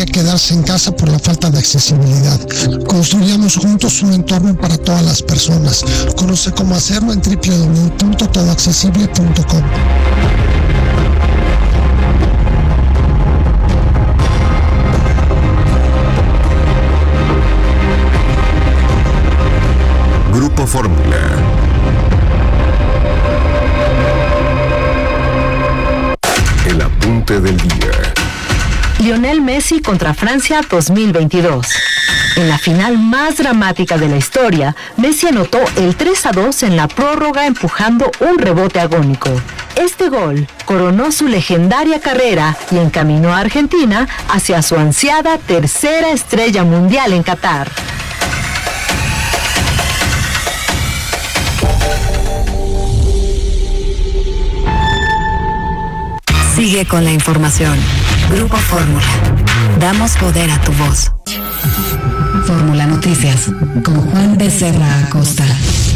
que quedarse en casa por la falta de accesibilidad. Construyamos juntos un entorno para todas las personas. Conoce cómo hacerlo en www.todoaccesible.com. Grupo Fórmula. El apunte del día. Lionel Messi contra Francia 2022. En la final más dramática de la historia, Messi anotó el 3-2 en la prórroga empujando un rebote agónico. Este gol coronó su legendaria carrera y encaminó a Argentina hacia su ansiada tercera estrella mundial en Qatar. Sigue con la información. Grupo Fórmula. Damos poder a tu voz. Fórmula Noticias con Juan Becerra Acosta.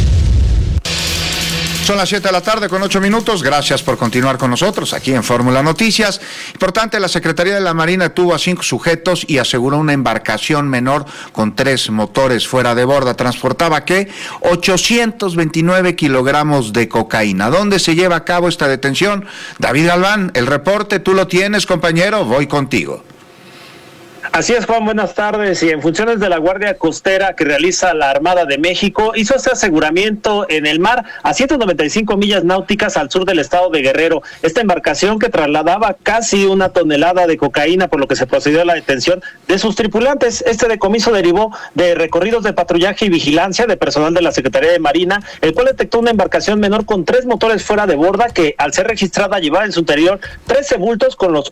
Son las 7 de la tarde con 8 minutos. Gracias por continuar con nosotros aquí en Fórmula Noticias. Importante, la Secretaría de la Marina detuvo a 5 sujetos y aseguró una embarcación menor con 3 motores fuera de borda. Transportaba, ¿qué? 829 kilogramos de cocaína. ¿Dónde se lleva a cabo esta detención? David Galván, el reporte, tú lo tienes, compañero, voy contigo. Así es, Juan, buenas tardes. Y en funciones de la Guardia Costera que realiza la Armada de México, hizo este aseguramiento en el mar a 195 millas náuticas al sur del estado de Guerrero. Esta embarcación que trasladaba casi 1 tonelada de cocaína, por lo que se procedió a la detención de sus tripulantes. Este decomiso derivó de recorridos de patrullaje y vigilancia de personal de la Secretaría de Marina, el cual detectó una embarcación menor con 3 motores fuera de borda que, al ser registrada, llevaba en su interior 13 bultos con los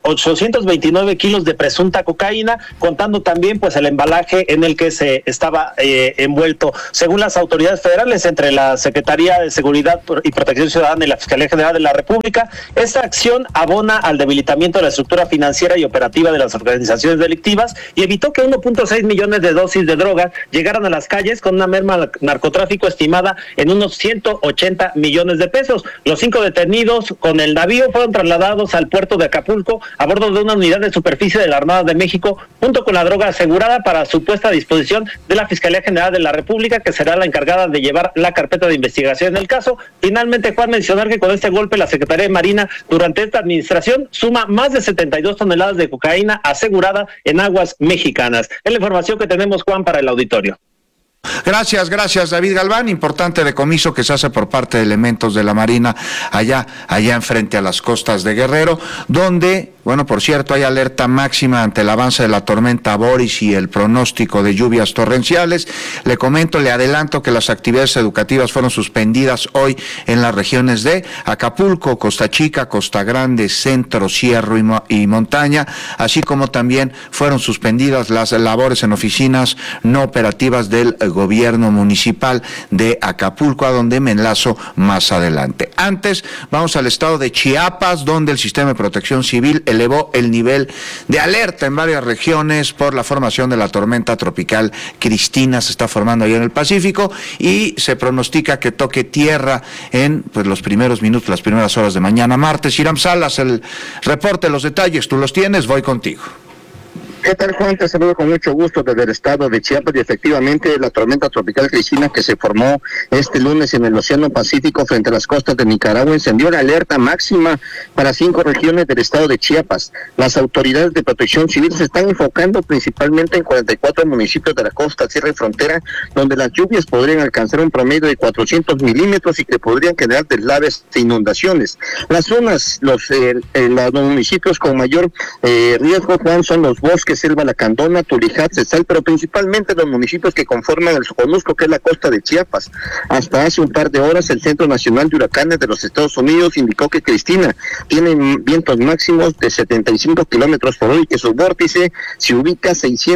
829 kilos de presunta cocaína, contando también pues el embalaje en el que se estaba envuelto. Según las autoridades federales, entre la Secretaría de Seguridad y Protección Ciudadana y la Fiscalía General de la República, esta acción abona al debilitamiento de la estructura financiera y operativa de las organizaciones delictivas y evitó que 1.6 millones de dosis de droga llegaran a las calles, con una merma al narcotráfico estimada en unos 180 millones de pesos. Los 5 detenidos con el navío fueron trasladados al puerto de Acapulco a bordo de una unidad de superficie de la Armada de México, junto con la droga asegurada, para su puesta a disposición de la Fiscalía General de la República, que será la encargada de llevar la carpeta de investigación en el caso. Finalmente, Juan, mencionar que con este golpe la Secretaría de Marina durante esta administración suma más de 72 toneladas de cocaína asegurada en aguas mexicanas. Es la información que tenemos, Juan, para el auditorio. Gracias, David Galván. Importante decomiso que se hace por parte de elementos de la Marina allá enfrente a las costas de Guerrero, donde, bueno, por cierto, hay alerta máxima ante el avance de la tormenta Boris y el pronóstico de lluvias torrenciales. Le adelanto que las actividades educativas fueron suspendidas hoy en las regiones de Acapulco, Costa Chica, Costa Grande, Centro, Cierro y Montaña, así como también fueron suspendidas las labores en oficinas no operativas del gobierno municipal de Acapulco, a donde me enlazo más adelante. Antes, vamos al estado de Chiapas, donde el sistema de protección civil elevó el nivel de alerta en varias regiones por la formación de la tormenta tropical Cristina. Se está formando ahí en el Pacífico y se pronostica que toque tierra en los primeros minutos, las primeras horas de mañana martes. Hiram Salas, el reporte, los detalles, tú los tienes, voy contigo. ¿Qué tal, Juan? Te saludo con mucho gusto desde el estado de Chiapas. Y efectivamente, la tormenta tropical Cristina, que se formó este lunes en el Océano Pacífico frente a las costas de Nicaragua, encendió la alerta máxima para 5 regiones del estado de Chiapas. Las autoridades de protección civil se están enfocando principalmente en 44 municipios de la costa, sierra y frontera, donde las lluvias podrían alcanzar un promedio de 400 milímetros y que podrían generar deslaves e inundaciones. Las zonas, los municipios con mayor riesgo, Juan, son los Bosques, Selva Lacandona, Tulijat, Cesal, pero principalmente los municipios que conforman el Soconusco, que es la costa de Chiapas. Hasta hace un par de horas, el Centro Nacional de Huracanes de los Estados Unidos indicó que Cristina tiene vientos máximos de 75 kilómetros por hora y que su vórtice se ubica a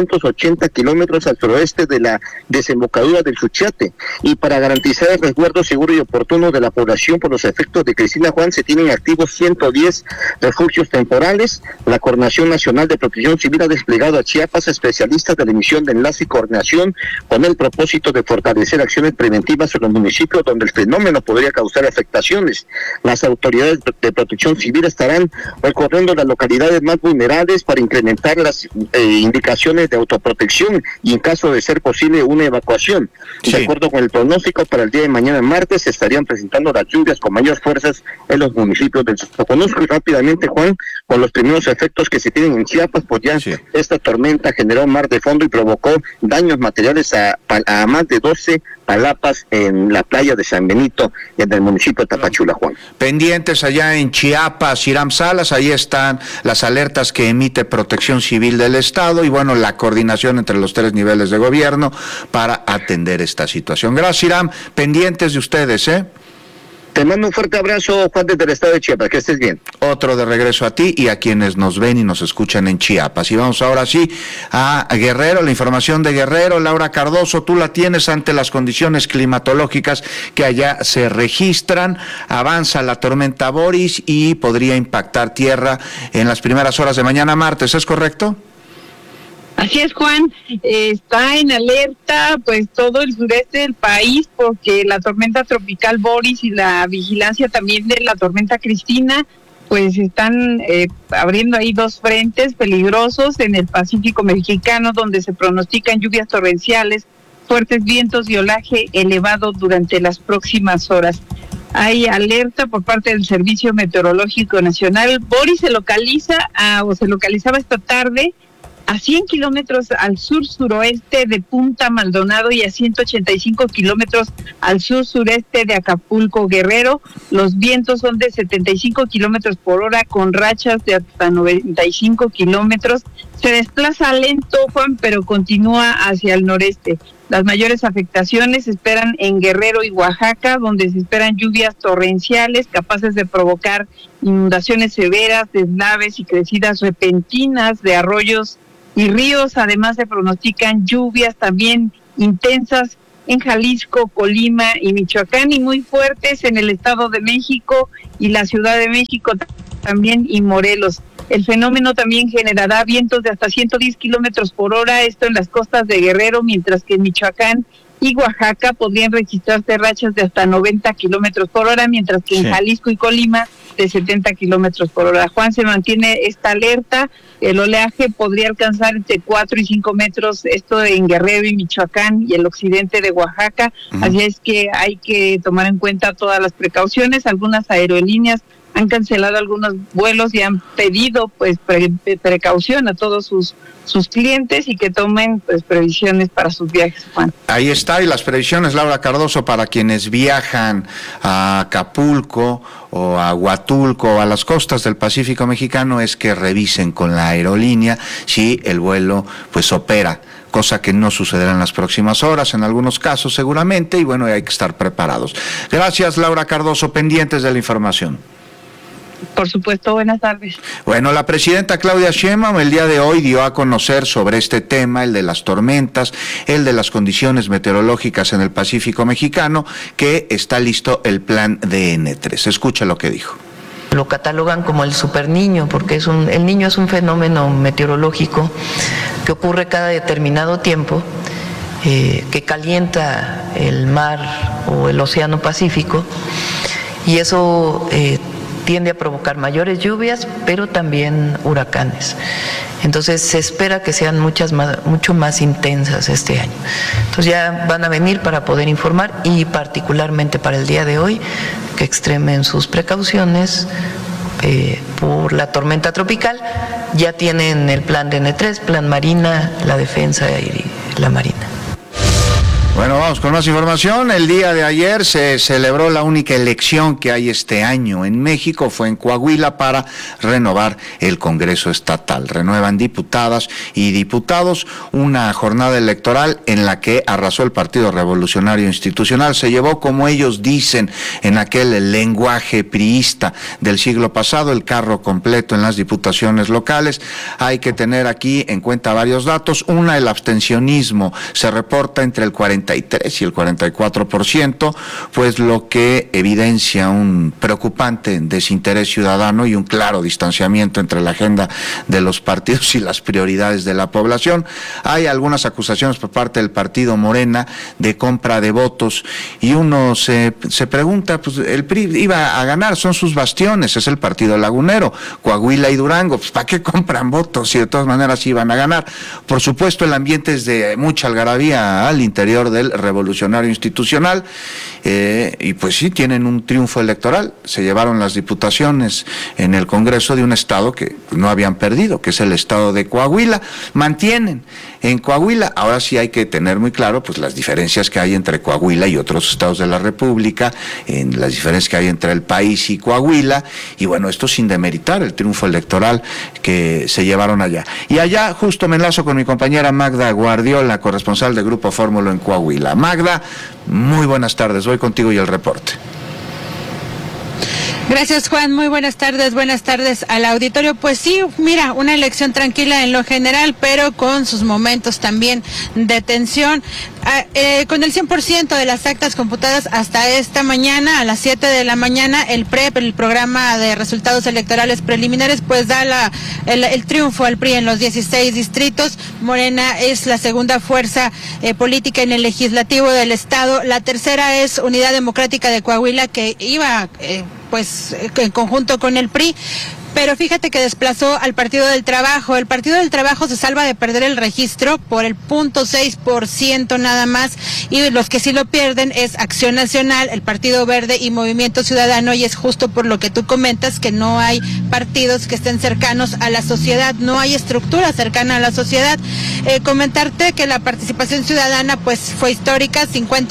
680 kilómetros al suroeste de la desembocadura del Suchiate. Y para garantizar el resguardo seguro y oportuno de la población por los efectos de Cristina, Juan, se tienen activos 110 refugios temporales. La Coordinación Nacional de Protección Civil ha desplegado desplegado a Chiapas especialistas de la emisión de enlace y coordinación con el propósito de fortalecer acciones preventivas en los municipios donde el fenómeno podría causar afectaciones. Las autoridades de protección civil estarán recorriendo las localidades más vulnerables para incrementar las indicaciones de autoprotección y en caso de ser posible una evacuación. Sí. De acuerdo con el pronóstico, para el día de mañana martes se estarían presentando las lluvias con mayor fuerzas en los municipios del Soconusco. Y rápidamente, Juan, con los primeros efectos que se tienen en Chiapas, pues ya esta tormenta generó mar de fondo y provocó daños materiales a más de 12 palapas en la playa de San Benito, en el municipio de Tapachula, Juan. Pendientes allá en Chiapas, Hiram Salas, ahí están las alertas que emite Protección Civil del Estado y bueno, la coordinación entre los 3 niveles de gobierno para atender esta situación. Gracias, Hiram, pendientes de ustedes, Te mando un fuerte abrazo, Juan, desde el estado de Chiapas, que estés bien. Otro de regreso a ti y a quienes nos ven y nos escuchan en Chiapas. Y vamos ahora sí a Guerrero, la información de Guerrero. Laura Cardoso, tú la tienes ante las condiciones climatológicas que allá se registran. Avanza la tormenta Boris y podría impactar tierra en las primeras horas de mañana martes, ¿es correcto? Así es, Juan, está en alerta pues todo el sureste del país porque la tormenta tropical Boris y la vigilancia también de la tormenta Cristina pues están abriendo ahí 2 frentes peligrosos en el Pacífico mexicano donde se pronostican lluvias torrenciales, fuertes vientos y olaje elevado durante las próximas horas. Hay alerta por parte del Servicio Meteorológico Nacional. Boris se localizaba esta tarde a 100 kilómetros al sur-suroeste de Punta Maldonado y a 185 kilómetros al sur-sureste de Acapulco, Guerrero. Los vientos son de 75 kilómetros por hora con rachas de hasta 95 kilómetros. Se desplaza lento, Juan, pero continúa hacia el noreste. Las mayores afectaciones se esperan en Guerrero y Oaxaca, donde se esperan lluvias torrenciales capaces de provocar inundaciones severas, deslaves y crecidas repentinas de arroyos y ríos. Además se pronostican lluvias también intensas en Jalisco, Colima y Michoacán y muy fuertes en el Estado de México y la Ciudad de México también y Morelos. El fenómeno también generará vientos de hasta 110 kilómetros por hora, esto en las costas de Guerrero, mientras que en Michoacán y Oaxaca podrían registrarse rachas de hasta 90 kilómetros por hora, mientras que en Jalisco y Colima de 70 kilómetros por hora. Juan, se mantiene esta alerta, el oleaje podría alcanzar entre 4 y 5 metros, esto en Guerrero y Michoacán y el occidente de Oaxaca, así es que hay que tomar en cuenta todas las precauciones. Algunas aerolíneas han cancelado algunos vuelos y han pedido pues precaución a todos sus clientes y que tomen pues previsiones para sus viajes, Juan. Ahí está, y las previsiones, Laura Cardoso, para quienes viajan a Acapulco o a Huatulco o a las costas del Pacífico mexicano es que revisen con la aerolínea si el vuelo pues opera, cosa que no sucederá en las próximas horas, en algunos casos seguramente, y bueno, hay que estar preparados. Gracias, Laura Cardoso, pendientes de la información. Por supuesto, buenas tardes. Bueno, la presidenta Claudia Sheinbaum el día de hoy dio a conocer sobre este tema, el de las tormentas, el de las condiciones meteorológicas en el Pacífico mexicano, que está listo el plan de N3. Escucha lo que dijo. Lo catalogan como el superniño, porque el niño es un fenómeno meteorológico que ocurre cada determinado tiempo, que calienta el mar o el océano Pacífico, y eso tiende a provocar mayores lluvias, pero también huracanes. Entonces se espera que sean mucho más intensas este año. Entonces ya van a venir para poder informar y particularmente para el día de hoy que extremen sus precauciones por la tormenta tropical. Ya tienen el plan de N3, plan Marina, la defensa y la Marina. Bueno, vamos con más información. El día de ayer se celebró la única elección que hay este año en México, fue en Coahuila para renovar el Congreso Estatal. Renuevan diputadas y diputados, una jornada electoral en la que arrasó el Partido Revolucionario Institucional. Se llevó, como ellos dicen, en aquel lenguaje priista del siglo pasado, el carro completo en las diputaciones locales. Hay que tener aquí en cuenta varios datos. Una, el abstencionismo se reporta entre el 40 43 y el 44%, pues lo que evidencia un preocupante desinterés ciudadano y un claro distanciamiento entre la agenda de los partidos y las prioridades de la población. Hay algunas acusaciones por parte del partido Morena de compra de votos y uno se pregunta, pues el PRI iba a ganar, son sus bastiones, es el partido lagunero, Coahuila y Durango, pues ¿para qué compran votos si de todas maneras iban a ganar? Por supuesto, el ambiente es de mucha algarabía al interior del revolucionario institucional, y pues sí, tienen un triunfo electoral, se llevaron las diputaciones en el Congreso de un estado que no habían perdido, que es el estado de Coahuila, mantienen en Coahuila. Ahora sí hay que tener muy claro pues las diferencias que hay entre Coahuila y otros estados de la República, en las diferencias que hay entre el país y Coahuila, y bueno, esto sin demeritar el triunfo electoral que se llevaron allá. Y allá justo me enlazo con mi compañera Magda Guardiola, corresponsal de Grupo Fórmula en Coahuila. Magda, muy buenas tardes, voy contigo y el reporte. Gracias, Juan. Muy buenas tardes al auditorio. Pues sí, mira, una elección tranquila en lo general, pero con sus momentos también de tensión. Con el 100% de las actas computadas hasta esta mañana, a las 7 de la mañana, el PREP, el programa de resultados electorales preliminares, pues da el triunfo al PRI en los 16 distritos. Morena es la segunda fuerza política en el legislativo del estado. La tercera es Unidad Democrática de Coahuila, que iba pues en conjunto con el PRI. Pero fíjate que desplazó al Partido del Trabajo. El Partido del Trabajo se salva de perder el registro por el 0.6% nada más, y los que sí lo pierden es Acción Nacional, el Partido Verde y Movimiento Ciudadano, y es justo por lo que tú comentas, que no hay partidos que estén cercanos a la sociedad, no hay estructura cercana a la sociedad. Comentarte que la participación ciudadana pues fue histórica,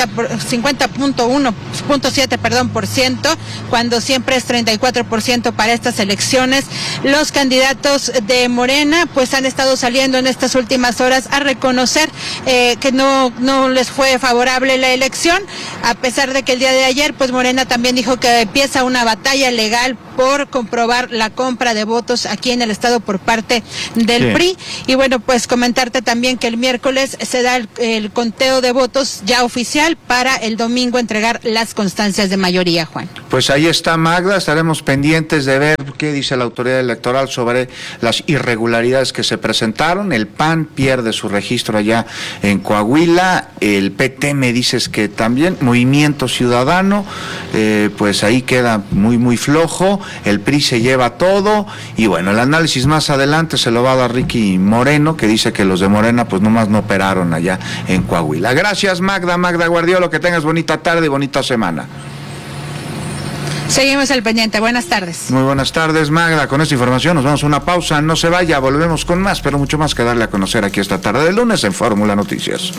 50.7%, cuando siempre es 34% para estas elecciones. Los candidatos de Morena pues han estado saliendo en estas últimas horas a reconocer que no les fue favorable la elección, a pesar de que el día de ayer pues Morena también dijo que empieza una batalla legal por comprobar la compra de votos aquí en el estado por parte del PRI. Y bueno, pues comentarte también que el miércoles se da el conteo de votos ya oficial para el domingo entregar las constancias de mayoría, Juan. Pues ahí está, Magda, estaremos pendientes de ver qué dice la autoridad electoral sobre las irregularidades que se presentaron. El PAN pierde su registro allá en Coahuila, el PT me dices que también, Movimiento Ciudadano, pues ahí queda muy flojo, el PRI se lleva todo, y bueno, el análisis más adelante se lo va a dar Ricky Moreno, que dice que los de Morena pues nomás no operaron allá en Coahuila. Gracias, Magda Guardiola, que tengas bonita tarde y bonita semana. Seguimos al pendiente. Buenas tardes. Muy buenas tardes, Magda. Con esta información nos vamos a una pausa. No se vaya, volvemos con más, pero mucho más que darle a conocer aquí esta tarde de lunes en Fórmula Noticias.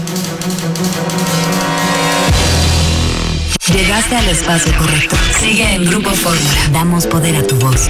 Llegaste al espacio correcto. Sigue en Grupo Fórmula. Damos poder a tu voz.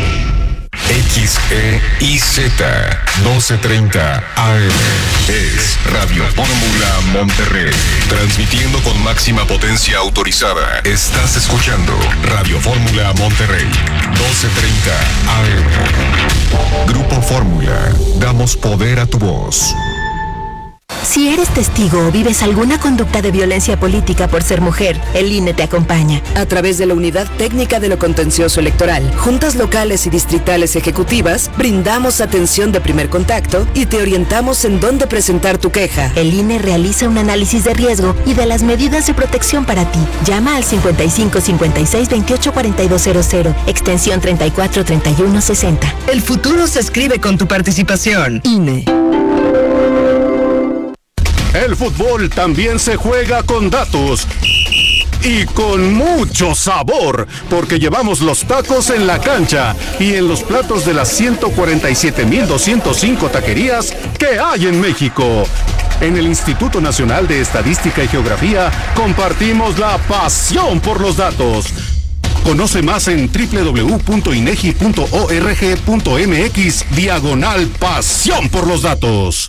XEIZ 1230 AM es Radio Fórmula Monterrey, transmitiendo con máxima potencia autorizada. Estás escuchando Radio Fórmula Monterrey 1230 AM. Grupo Fórmula, damos poder a tu voz. Si eres testigo o vives alguna conducta de violencia política por ser mujer, el INE te acompaña. A través de la Unidad Técnica de lo Contencioso Electoral, juntas locales y distritales ejecutivas, brindamos atención de primer contacto y te orientamos en dónde presentar tu queja. El INE realiza un análisis de riesgo y de las medidas de protección para ti. Llama al 55 56 28 4200, extensión 34 31 60. El futuro se escribe con tu participación. INE. El fútbol también se juega con datos y con mucho sabor, porque llevamos los tacos en la cancha y en los platos de las 147,205 taquerías que hay en México. En el Instituto Nacional de Estadística y Geografía compartimos la pasión por los datos. Conoce más en www.inegi.org.mx/pasión por los datos.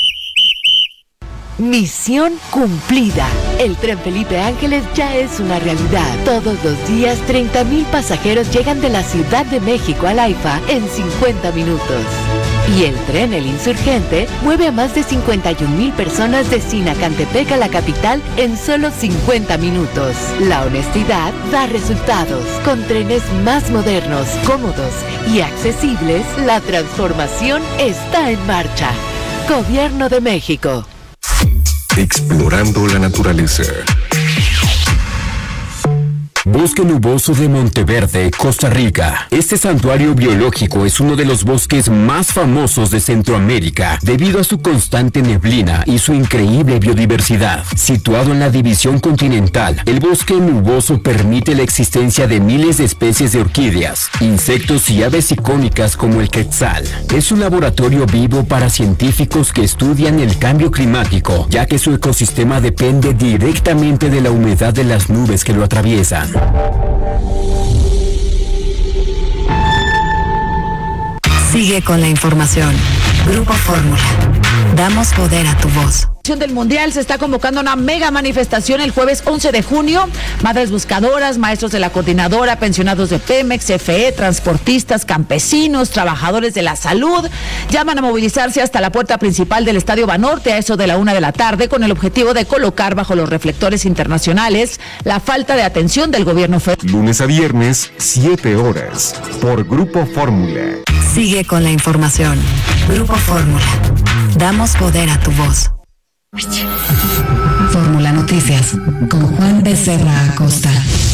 Misión cumplida. El tren Felipe Ángeles ya es una realidad. Todos los días 30,000 pasajeros llegan de la Ciudad de México al AIFA en 50 minutos. Y el tren El Insurgente mueve a más de 51,000 personas de Sinacantepec a la capital en solo 50 minutos. La honestidad da resultados. Con trenes más modernos, cómodos y accesibles, la transformación está en marcha. Gobierno de México. Explorando la naturaleza. Bosque Nuboso de Monteverde, Costa Rica. Este santuario biológico es uno de los bosques más famosos de Centroamérica debido a su constante neblina y su increíble biodiversidad. Situado en la división continental, el bosque nuboso permite la existencia de miles de especies de orquídeas, insectos y aves icónicas como el quetzal. Es un laboratorio vivo para científicos que estudian el cambio climático, ya que su ecosistema depende directamente de la humedad de las nubes que lo atraviesan. Sigue con la información. Grupo Fórmula. Damos poder a tu voz. Del Mundial se está convocando una mega manifestación el jueves 11 de junio. Madres buscadoras, maestros de la coordinadora, pensionados de Pemex, CFE, transportistas, campesinos, trabajadores de la salud llaman a movilizarse hasta la puerta principal del Estadio Banorte a eso de la 1:00 p.m. con el objetivo de colocar bajo los reflectores internacionales la falta de atención del gobierno federal. Lunes a viernes, 7 horas, por Grupo Fórmula. Sigue con la información. Grupo Fórmula. Damos poder a tu voz. Fórmula Noticias con Juan Becerra Acosta.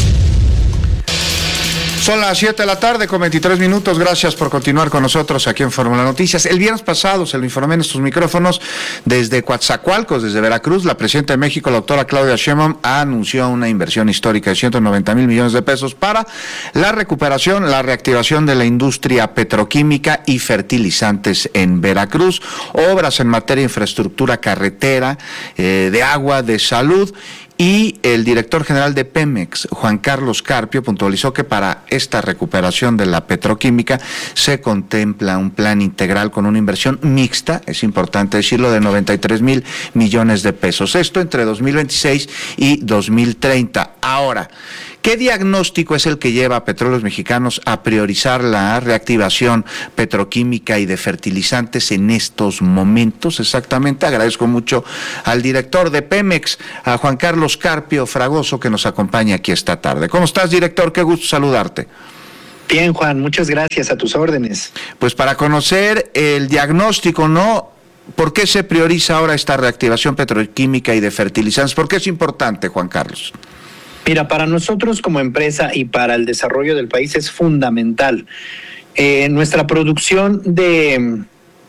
Son las 7 de la tarde con 23 minutos. Gracias por continuar con nosotros aquí en Fórmula Noticias. El viernes pasado se lo informé en estos micrófonos desde Coatzacoalcos, desde Veracruz. La presidenta de México, la doctora Claudia Sheinbaum, anunció una inversión histórica de 190,000 millones de pesos para la recuperación, la reactivación de la industria petroquímica y fertilizantes en Veracruz. Obras en materia de infraestructura carretera, de agua, de salud. Y el director general de Pemex, Juan Carlos Carpio, puntualizó que para esta recuperación de la petroquímica se contempla un plan integral con una inversión mixta, es importante decirlo, de 93,000 millones de pesos. Esto entre 2026 y 2030. Ahora, ¿qué diagnóstico es el que lleva a Petróleos Mexicanos a priorizar la reactivación petroquímica y de fertilizantes en estos momentos? Exactamente, agradezco mucho al director de Pemex, a Juan Carlos Carpio Fragoso, que nos acompaña aquí esta tarde. ¿Cómo estás, director? Qué gusto saludarte. Bien, Juan, muchas gracias, a tus órdenes. Pues para conocer el diagnóstico, ¿no? ¿Por qué se prioriza ahora esta reactivación petroquímica y de fertilizantes? ¿Por qué es importante, Juan Carlos? Mira, para nosotros como empresa y para el desarrollo del país es fundamental. Nuestra producción de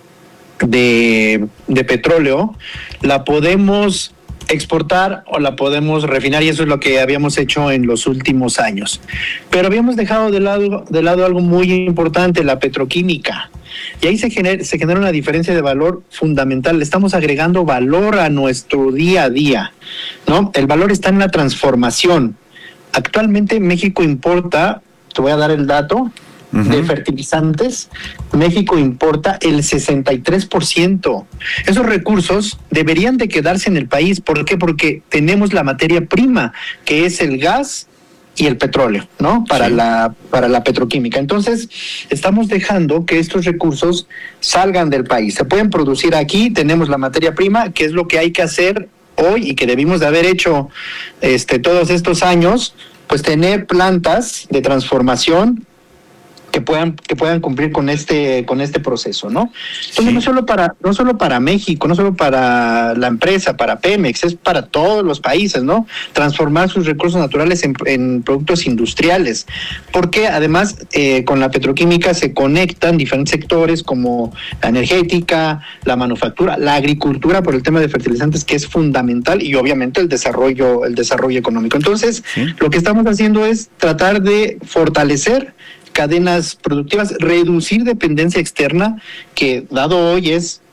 petróleo la podemos exportar o la podemos refinar, y eso es lo que habíamos hecho en los últimos años. Pero habíamos dejado de lado algo muy importante, la petroquímica. Y ahí se genera una diferencia de valor fundamental. Le estamos agregando valor a nuestro día a día, ¿no? El valor está en la transformación. Actualmente México importa, te voy a dar el dato, de fertilizantes, México importa el 63%. Esos recursos deberían de quedarse en el país. ¿Por qué? Porque tenemos la materia prima, que es el gas y el petróleo, ¿no? Para la petroquímica. Entonces, estamos dejando que estos recursos salgan del país. Se pueden producir aquí, tenemos la materia prima, que es lo que hay que hacer hoy y que debimos de haber hecho todos estos años, pues tener plantas de transformación que puedan cumplir con este proceso, ¿no? Entonces, no solo para México, no solo para la empresa, para Pemex, es para todos los países, ¿no? Transformar sus recursos naturales en productos industriales, porque además con la petroquímica se conectan diferentes sectores como la energética, la manufactura, la agricultura por el tema de fertilizantes, que es fundamental, y obviamente el desarrollo económico. Entonces, lo que estamos haciendo es tratar de fortalecer cadenas productivas, reducir dependencia externa, que dado hoy es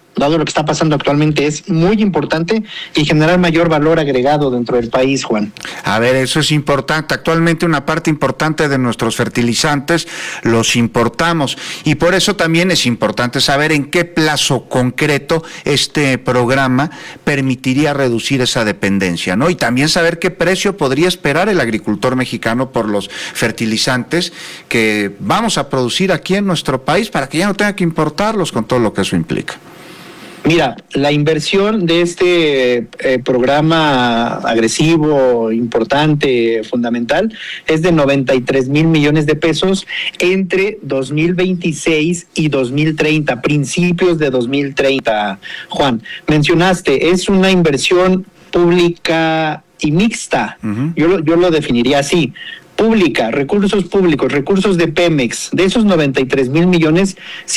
dado lo que está pasando actualmente, es muy importante y generar mayor valor agregado dentro del país, Juan. A ver, eso es importante. Actualmente una parte importante de nuestros fertilizantes los importamos y por eso también es importante saber en qué plazo concreto este programa permitiría reducir esa dependencia, ¿no? Y también saber qué precio podría esperar el agricultor mexicano por los fertilizantes que vamos a producir aquí en nuestro país para que ya no tenga que importarlos con todo lo que eso implica. Mira, la inversión de este programa agresivo, importante, fundamental, es de 93,000 millones de pesos entre 2026 y 2030, principios de 2030, Juan. Mencionaste, es una inversión pública y mixta. Yo lo definiría así. Pública, recursos públicos, recursos de Pemex, de esos 93,000 millones,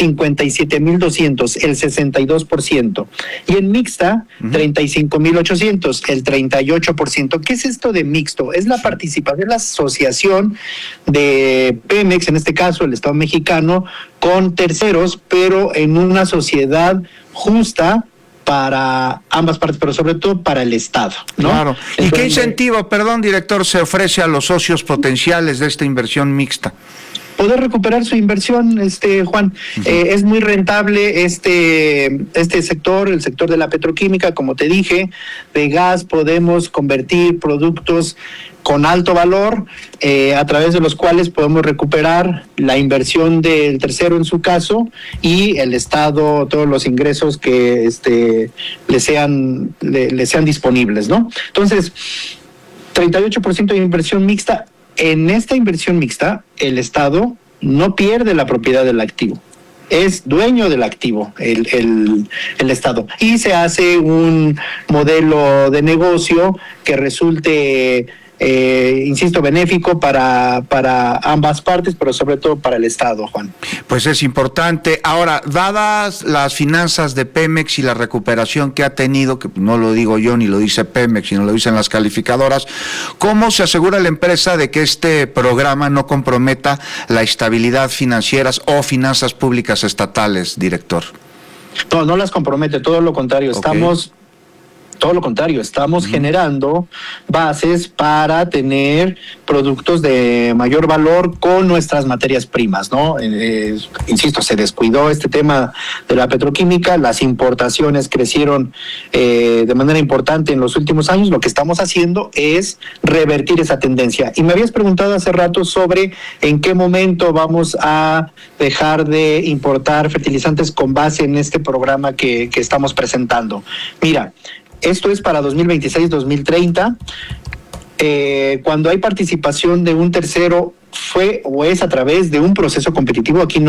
57,200, el 62%. Y en mixta, 35,800, el 38%. ¿Qué es esto de mixto? Es la participación, la asociación de Pemex, en este caso el Estado mexicano, con terceros, pero en una sociedad justa para ambas partes, pero sobre todo para el Estado, ¿no? Claro. ¿Y qué incentivo, perdón, director, se ofrece a los socios potenciales de esta inversión mixta? Poder recuperar su inversión, Juan. Es muy rentable este sector, el sector de la petroquímica, como te dije, de gas podemos convertir productos con alto valor, a través de los cuales podemos recuperar la inversión del tercero en su caso y el Estado, todos los ingresos que le sean disponibles, ¿no? Entonces, 38% de inversión mixta. En esta inversión mixta, el Estado no pierde la propiedad del activo. Es dueño del activo, el Estado. Y se hace un modelo de negocio que resulte, insisto, benéfico para ambas partes, pero sobre todo para el Estado, Juan. Pues es importante. Ahora, dadas las finanzas de Pemex y la recuperación que ha tenido, que no lo digo yo ni lo dice Pemex, sino lo dicen las calificadoras, ¿cómo se asegura la empresa de que este programa no comprometa la estabilidad financiera o finanzas públicas estatales, director? No las compromete, todo lo contrario. Estamos generando bases para tener productos de mayor valor con nuestras materias primas, ¿no? Insisto, se descuidó este tema de la petroquímica, las importaciones crecieron de manera importante en los últimos años. Lo que estamos haciendo es revertir esa tendencia. Y me habías preguntado hace rato sobre en qué momento vamos a dejar de importar fertilizantes con base en este programa que estamos presentando. Mira, esto es para 2026-2030. Cuando hay participación de un tercero, fue o es a través de un proceso competitivo. Aquí